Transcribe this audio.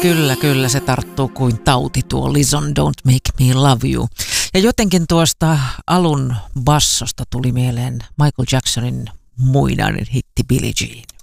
Kyllä, se tarttuu kuin tauti tuo Listen Don't Make Me Love You. Ja jotenkin tuosta alun bassosta tuli mieleen Michael Jacksonin muinainen hitti Billie Jean.